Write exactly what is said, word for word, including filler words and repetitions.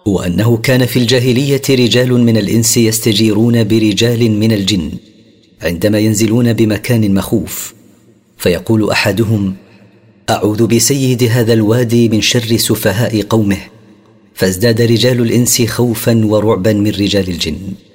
وأنه كان في الجاهلية رجال من الإنس يستجيرون برجال من الجن عندما ينزلون بمكان مخوف، فيقول أحدهم: أعوذ بسيد هذا الوادي من شر سفهاء قومه، فازداد رجال الإنس خوفا ورعبا من رجال الجن.